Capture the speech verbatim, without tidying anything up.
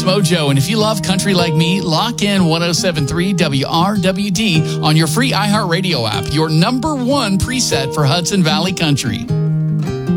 Mojo, and if you love country like me, lock in one oh seven point three W R W D on your free iHeartRadio app, your number one preset for Hudson Valley Country.